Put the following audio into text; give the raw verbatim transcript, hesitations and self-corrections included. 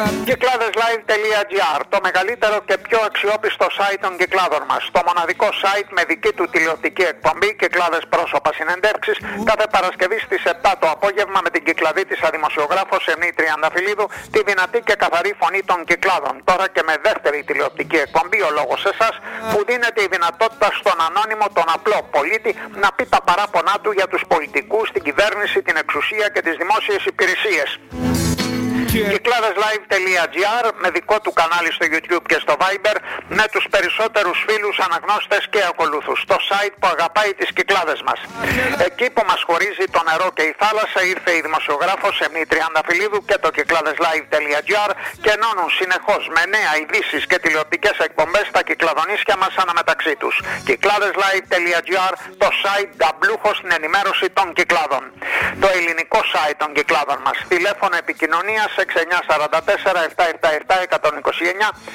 Κυκλάδεσλάιβ.gr, το μεγαλύτερο και πιο αξιόπιστο site των Κυκλάδων μας. Το μοναδικό site με δική του τηλεοπτική εκπομπή, Κυκλάδες πρόσωπα συνεντεύξεις, κάθε Παρασκευή στις επτά το απόγευμα με την κυκλαδίτισσα δημοσιογράφο Εμνή Τριανταφυλλίδου, τη δυνατή και καθαρή φωνή των Κυκλάδων. Τώρα και με δεύτερη τηλεοπτική εκπομπή, ο λόγος εσάς, που δίνεται η δυνατότητα στον ανώνυμο, τον απλό πολίτη, να πει τα παράπονά του για τους πολιτικούς, την κυβέρνηση, την εξουσία και τις δημόσιες υπηρεσίες. Κυκλάδεσλάιβ.gr, με δικό του κανάλι στο YouTube και στο Viber, με τους περισσότερους φίλους, αναγνώστες και ακολούθους. Το site που αγαπάει τις Κυκλάδες μας. Εκεί που μας χωρίζει το νερό και η θάλασσα, ήρθε η δημοσιογράφος Εμνή Τριανταφυλλίδου και το κυκλάδεσλάιβ.gr και ενώνουν συνεχώς με νέα ειδήσεις και τηλεοπτικές εκπομπές τα κυκλαδονίσια μας αναμεταξύ τους. Κυκλάδεσλάιβ.gr, το site ταμπλούχο στην ενημέρωση των Κυκλάδων. Το ελληνικό site των Κυκλάδων μας. Τηλέφωνο επικοινωνίας έξι εννιά τέσσερα τέσσερα επτά επτά επτά ένα δύο εννιά